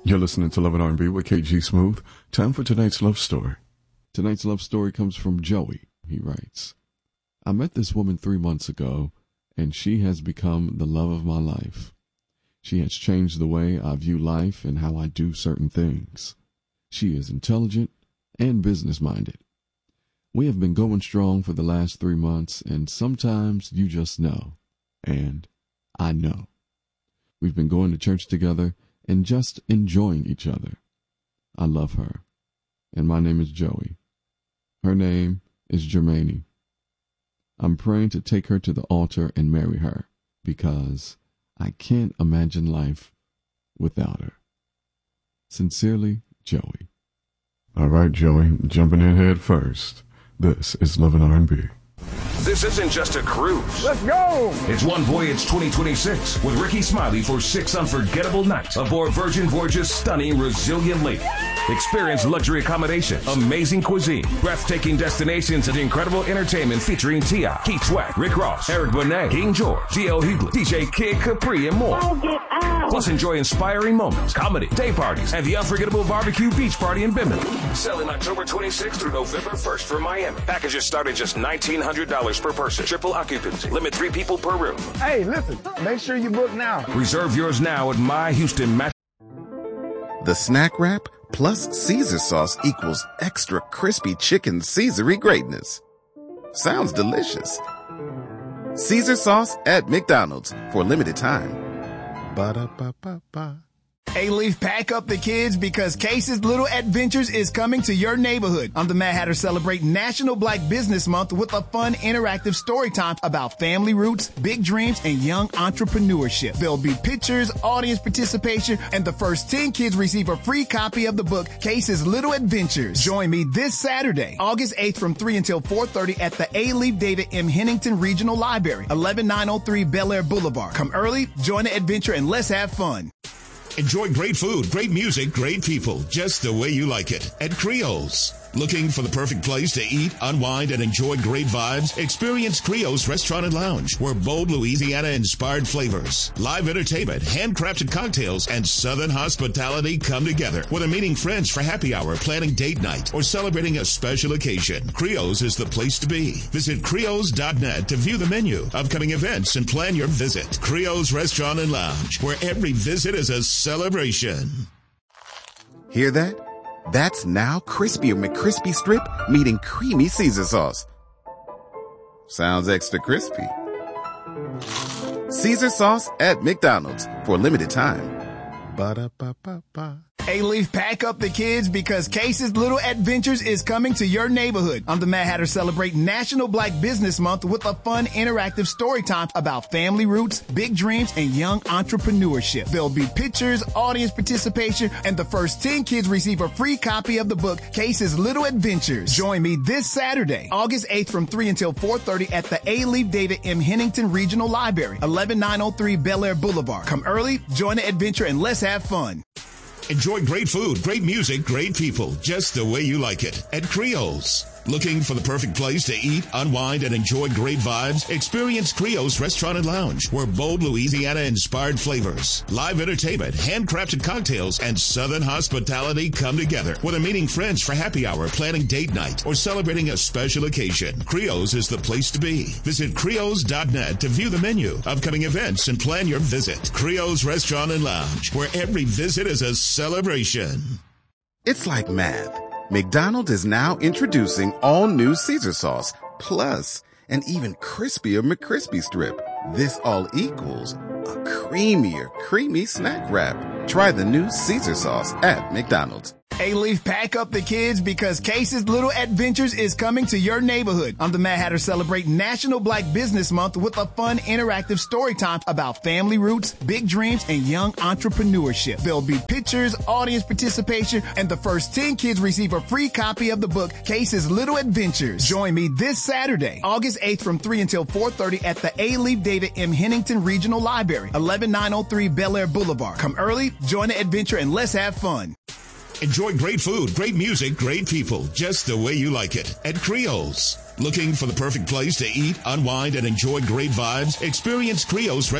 You're listening to Love and R&B with KG Smooth. Time for tonight's love story. Tonight's love story comes from Joey. He writes, I met this woman 3 months ago, and she has become the love of my life. She has changed the way I view life and how I do certain things. She is intelligent and business-minded. We have been going strong for the last 3 months, and sometimes you just know. And I know. We've been going to church together and just enjoying each other. I love her, and my name is Joey. Her name is Germani. I'm praying to take her to the altar and marry her, because I can't imagine life without her. Sincerely, Joey. All right, Joey, jumping in head first. This is Love and R&B. This isn't just a cruise. Let's go! It's One Voyage 2026 with Ricky Smiley for 6 unforgettable nights aboard Virgin Voyage's stunning Resilient Lady. Experience luxury accommodation, amazing cuisine, breathtaking destinations, and incredible entertainment featuring T.I., Keith Sweat, Rick Ross, Eric Benet, King George, D.L. Hughley, DJ Kid Capri, and more. Plus, enjoy inspiring moments, comedy, day parties, and the unforgettable barbecue beach party in Bimini. Selling October 26th through November 1st for Miami. Packages start at just $1,900 per person. Triple occupancy. Limit 3 people per room. Hey, listen, make sure you book now. Reserve yours now at My Houston Match. The snack wrap plus Caesar sauce equals extra crispy chicken Caesar-y greatness. Sounds delicious. Caesar sauce at McDonald's for a limited time. Ba-da-ba-ba-ba. A-Leaf, pack up the kids because Case's Little Adventures is coming to your neighborhood. I'm the Mad Hatter celebrating National Black Business Month with a fun, interactive story time about family roots, big dreams, and young entrepreneurship. There'll be pictures, audience participation, and the first 10 kids receive a free copy of the book, Case's Little Adventures. Join me this Saturday, August 8th from 3 until 4:30 at the A-Leaf David M. Hennington Regional Library, 11903 Bel Air Boulevard. Come early, join the adventure, and let's have fun. Enjoy great food, great music, great people, just the way you like it at Creole's. Looking for the perfect place to eat, unwind, and enjoy great vibes? Experience Creole's Restaurant and Lounge, where bold Louisiana-inspired flavors, live entertainment, handcrafted cocktails, and Southern hospitality come together. Whether meeting friends for happy hour, planning date night, or celebrating a special occasion, Creole's is the place to be. Visit creoles.net to view the menu, upcoming events, and plan your visit. Creole's Restaurant and Lounge, where every visit is a celebration. Hear that? That's now Crispy or McCrispy Strip meeting creamy Caesar sauce. Sounds extra crispy. Caesar sauce at McDonald's for a limited time. Ba-da-ba-ba-ba. A-Leaf, pack up the kids because Case's Little Adventures is coming to your neighborhood. I'm the Mad Hatter celebrating National Black Business Month with a fun, interactive story time about family roots, big dreams, and young entrepreneurship. There'll be pictures, audience participation, and the first 10 kids receive a free copy of the book, Case's Little Adventures. Join me this Saturday, August 8th from 3 until 4:30 at the A-Leaf David M. Hennington Regional Library, 11903 Bel Air Boulevard. Come early, join the adventure, and let's have fun. Enjoy great food, great music, great people, just the way you like it at Creole's. Looking for the perfect place to eat, unwind, and enjoy great vibes? Experience Creole's Restaurant and Lounge, where bold Louisiana-inspired flavors, live entertainment, handcrafted cocktails, and Southern hospitality come together. Whether meeting friends for happy hour, planning date night, or celebrating a special occasion, Creole's is the place to be. Visit creoles.net to view the menu, upcoming events, and plan your visit. Creole's Restaurant and Lounge, where every visit is a celebration. It's like math. McDonald's is now introducing all new Caesar sauce, plus an even crispier McCrispy Strip. This all equals a creamier, creamy snack wrap. Try the new Caesar sauce at McDonald's. A-Leaf, pack up the kids because Case's Little Adventures is coming to your neighborhood. I'm the Mad Hatter celebrating National Black Business Month with a fun, interactive story time about family roots, big dreams, and young entrepreneurship. There'll be pictures, audience participation, and the first 10 kids receive a free copy of the book, Case's Little Adventures. Join me this Saturday, August 8th from 3 until 4:30 at the A-Leaf David M. Hennington Regional Library, 11903 Bel Air Boulevard. Come early, join the adventure, and let's have fun. Enjoy great food, great music, great people, just the way you like it at Creole's. Looking for the perfect place to eat, unwind, and enjoy great vibes? Experience Creole's